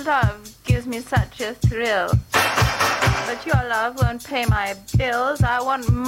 love gives me such a thrill. But your love won't pay my bills. I want